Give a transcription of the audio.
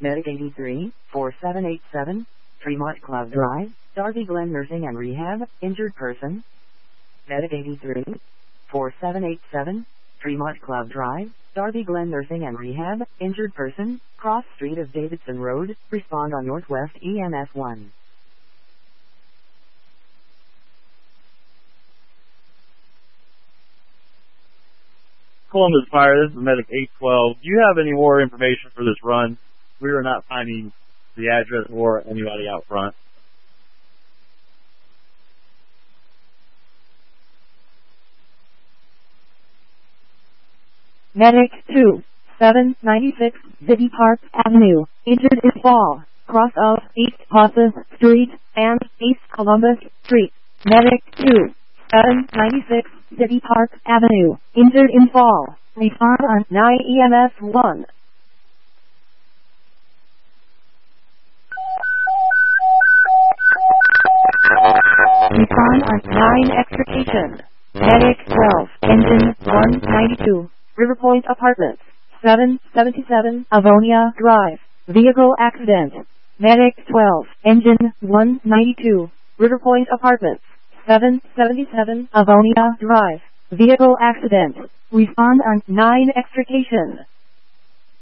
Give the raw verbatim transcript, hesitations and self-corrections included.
Medic eighty-three, four seven eight seven, Tremont Club Drive, Darby Glen Nursing and Rehab, injured person. Medic eighty-three, four seven eight seven, Tremont Club Drive, Darby Glen Nursing and Rehab, injured person, cross street of Davidson Road, respond on Northwest E M S one. Columbus Fire, this is Medic eight twelve. Do you have any more information for this run? We are not finding the address or anybody out front. Medic two, seven ninety-six, City Park Avenue, injured in fall, cross of East Hossas Street and East Columbus Street. Medic two, seven ninety-six, City Park Avenue, injured in fall, respond on nine E M S one. Respond on nine extrication. Medic twelve, engine one ninety-two, River Point Apartments, seven seventy-seven, Avonia Drive, vehicle accident. Medic twelve, engine one ninety-two, River Point Apartments, seven seventy-seven, Avonia Drive, vehicle accident. Respond on nine extrication.